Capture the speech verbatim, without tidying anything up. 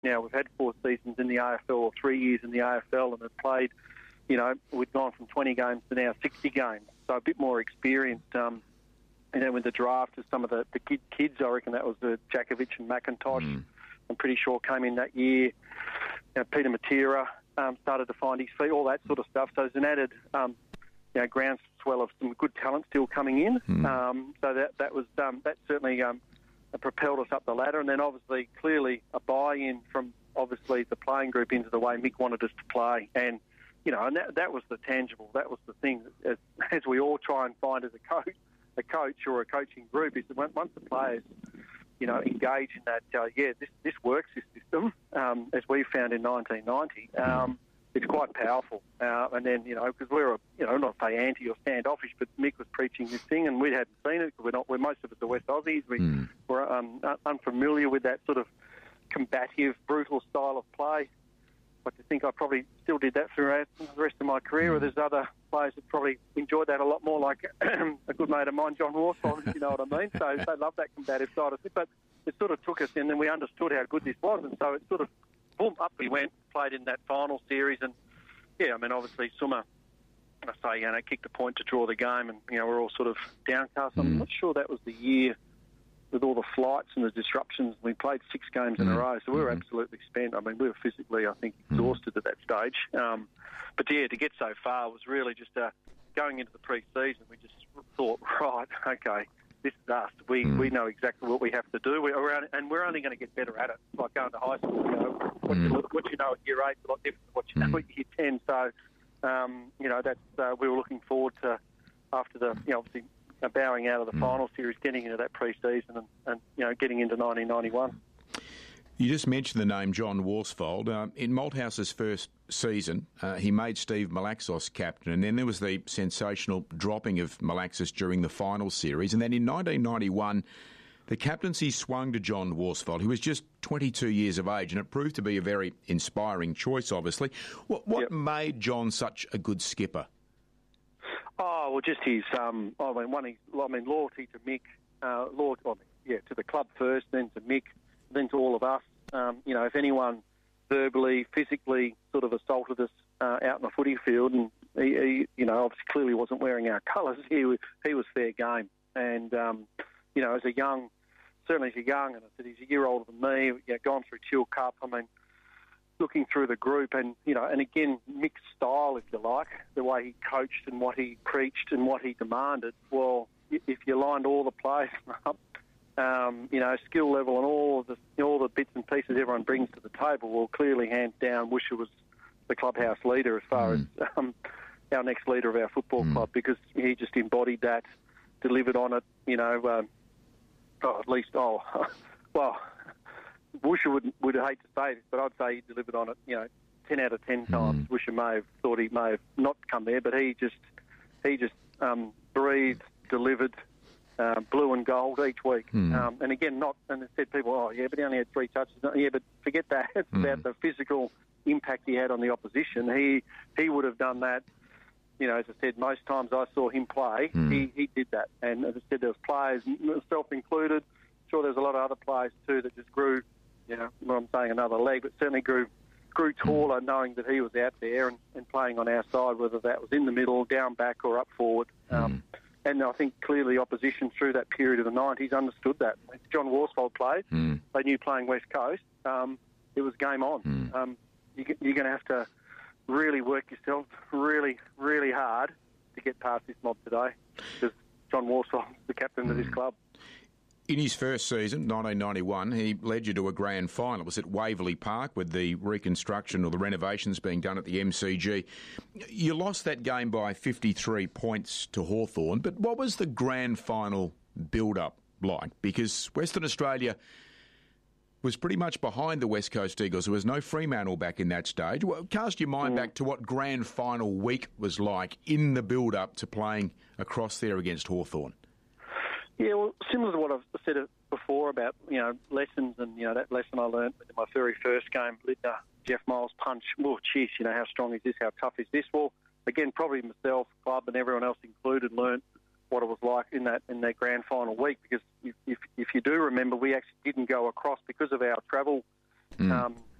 now we've had four seasons in the A F L or three years in the A F L and have played, you know, we've gone from twenty games to now sixty games, so a bit more experienced. Um, you know, with the draft of some of the, the kid, kids, I reckon that was the Jakovic and McIntosh, mm. I'm pretty sure came in that year. You know, Peter Matera um, started to find his feet, all that sort of stuff. So there's an added, um, you know, groundswell of some good talent still coming in. Mm. Um, so that that was um, that certainly um, propelled us up the ladder, and then obviously clearly a buy-in from obviously the playing group into the way Mick wanted us to play, and you know, and that that was the tangible, that was the thing as, as we all try and find as a coach, a coach or a coaching group is that once the players, you know, engage in that, uh, yeah, this this works, this system, um, as we found in nineteen ninety. Um, It's quite powerful, uh, and then you know because we're a, you know not say anti or standoffish, but Mick was preaching this thing, and we hadn't seen it because we're not. We're most of us are West Aussies. We mm. were um, unfamiliar with that sort of combative, brutal style of play. But to think I probably still did that throughout the rest of my career. Mm. Where there's other players that probably enjoyed that a lot more, like a good mate of mine, John Worsfold, if you know what I mean. So they love that combative side of it. But it sort of took us, and then we understood how good this was, and so it sort of boom up we went. Played in that final series, and yeah, I mean, obviously Summer, I say, you know, kicked a point to draw the game, and you know, we're all sort of downcast. I'm mm. not sure that was the year with all the flights and the disruptions. We played six games mm. in a row, so we were mm. absolutely spent. I mean, we were physically, I think, exhausted mm. at that stage. Um, but yeah, to get so far was really just uh, going into the pre-season. We just thought, right, okay, this is us. We mm. we know exactly what we have to do, we, we're only, and we're only going to get better at it. It's like going to high school. You know, what, mm. you, what you know at year eight is a lot different than what you know mm. at year ten. So, um, you know, that's uh, we were looking forward to after the, you know, obviously uh, bowing out of the mm. final series, getting into that pre-season, and, and you know, getting into nineteen ninety-one. You just mentioned the name John Worsfold. Uh, in Malthouse's first season, uh, he made Steve Malaxos captain, and then there was the sensational dropping of Malaxos during the final series. And then in nineteen ninety-one, the captaincy swung to John Worsfold, who was just twenty-two years of age, and it proved to be a very inspiring choice, obviously. What, what yep. made John such a good skipper? Oh, well, just his, um, I mean, one, I mean, loyalty to Mick, uh, loyalty, I mean, yeah, to the club first, then to Mick, then to all of us. Um, you know, if anyone verbally, physically sort of assaulted us uh, out in the footy field, and he, he, you know, obviously clearly wasn't wearing our colours, he was, he was fair game. And, um, you know, as a young, certainly as a young, and I said he's a year older than me, you know, gone through Teal Cup, I mean, looking through the group and, you know, and again, mixed style, if you like, the way he coached and what he preached and what he demanded, well, if you lined all the players up, Um, you know, skill level and all of the all the bits and pieces everyone brings to the table, well, clearly, hands down, Woosha was the clubhouse leader as far mm. as um, our next leader of our football mm. club, because he just embodied that, delivered on it. You know, um, oh, at least, oh, well, Woosha would would hate to say this, but I'd say he delivered on it. You know, ten out of ten times. Mm. Woosha may have thought he may have not come there, but he just he just um, breathed, delivered. Uh, blue and gold each week. Mm. Um, and again, not, and it said people, oh, yeah, but he only had three touches. Yeah, but forget that. It's mm. about the physical impact he had on the opposition. He he would have done that, you know, as I said, most times I saw him play, mm. he, he did that. And as I said, there was players, myself included, sure there's a lot of other players too that just grew, you know, well, I'm saying another leg, but certainly grew grew taller mm. knowing that he was out there and, and playing on our side, whether that was in the middle, down back or up forward. Um, mm. And I think clearly opposition through that period of the nineties understood that. If John Worsfold played, mm. they knew playing West Coast, um, it was game on. Mm. Um, you, you're going to have to really work yourself really, really hard to get past this mob today, because John Worsfold's the captain mm. of this club. In his first season, nineteen ninety-one, he led you to a grand final. It was at Waverley Park with the reconstruction or the renovations being done at the M C G. You lost that game by fifty-three points to Hawthorn, but what was the grand final build-up like? Because Western Australia was pretty much behind the West Coast Eagles. There was no Fremantle back in that stage. Well, cast your mind mm. back to what grand final week was like in the build-up to playing across there against Hawthorn. Yeah, well, similar to what I've said before about, you know, lessons and, you know, that lesson I learned in my very first game, Lidner, Jeff Miles punch. Well, geez, you know, how strong is this? How tough is this? Well, again, probably myself, club and everyone else included learned what it was like in that in that grand final week, because if, if, if you do remember, we actually didn't go across because of our travel Mm. Um,